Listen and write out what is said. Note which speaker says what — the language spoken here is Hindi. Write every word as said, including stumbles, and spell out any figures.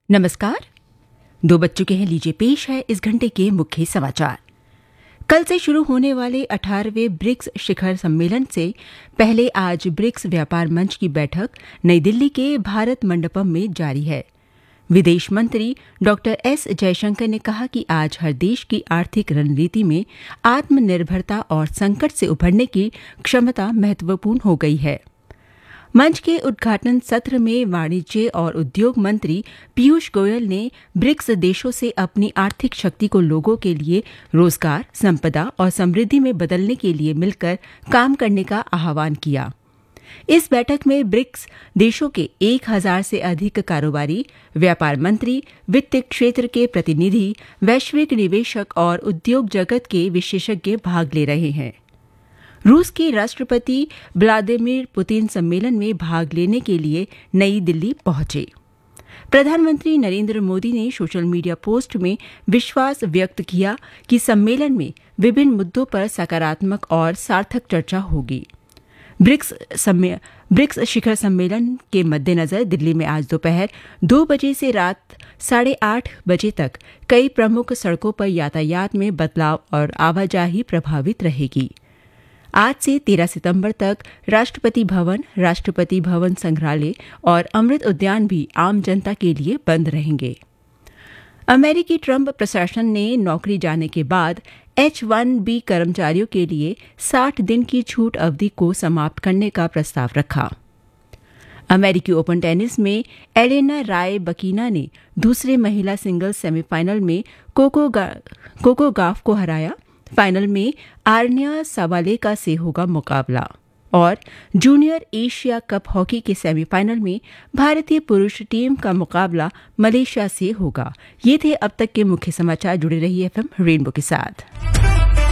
Speaker 1: नमस्कार। दो बच्चों के हैं, लीजिए पेश है इस घंटे के मुख्य समाचार। कल से शुरू होने वाले अठारहवें ब्रिक्स शिखर सम्मेलन से पहले आज ब्रिक्स व्यापार मंच की बैठक नई दिल्ली के भारत मंडपम में जारी है। विदेश मंत्री डॉक्टर एस जयशंकर ने कहा कि आज हर देश की आर्थिक रणनीति में आत्मनिर्भरता और संकट से उभरने की क्षमता महत्वपूर्ण हो गई है। मंच के उद्घाटन सत्र में वाणिज्य और उद्योग मंत्री पीयूष गोयल ने ब्रिक्स देशों से अपनी आर्थिक शक्ति को लोगों के लिए रोजगार, संपदा और समृद्धि में बदलने के लिए मिलकर काम करने का आह्वान किया। इस बैठक में ब्रिक्स देशों के एक हजार से अधिक कारोबारी, व्यापार मंत्री, वित्त क्षेत्र के प्रतिनिधि, वैश्विक निवेशक और उद्योग जगत के विशेषज्ञ भाग ले रहे हैं। रूस के राष्ट्रपति व्लादिमीर पुतिन सम्मेलन में भाग लेने के लिए नई दिल्ली पहुंचे। प्रधानमंत्री नरेंद्र मोदी ने सोशल मीडिया पोस्ट में विश्वास व्यक्त किया कि सम्मेलन में विभिन्न मुद्दों पर सकारात्मक और सार्थक चर्चा होगी। ब्रिक्स सम्मे, ब्रिक्स शिखर सम्मेलन के मद्देनजर दिल्ली में आज दोपहर दो बजे से रात साढ़े आठ बजे तक कई प्रमुख सड़कों पर यातायात में बदलाव और आवाजाही प्रभावित रहेगी। आज से तेरह सितंबर तक राष्ट्रपति भवन, राष्ट्रपति भवन संग्रहालय और अमृत उद्यान भी आम जनता के लिए बंद रहेंगे। अमेरिकी ट्रंप प्रशासन ने नौकरी जाने के बाद एच वन बी कर्मचारियों के लिए साठ दिन की छूट अवधि को समाप्त करने का प्रस्ताव रखा। अमेरिकी ओपन टेनिस में एलेना रायबकीना ने दूसरे महिला सिंगल्स सेमीफाइनल में कोको गा, कोको गाफ को हराया। फाइनल में आर्निया साबालेका से होगा मुकाबला। और जूनियर एशिया कप हॉकी के सेमीफाइनल में भारतीय पुरुष टीम का मुकाबला मलेशिया से होगा। ये थे अब तक के मुख्य समाचार। जुड़े रहिए एफएम रेनबो के साथ।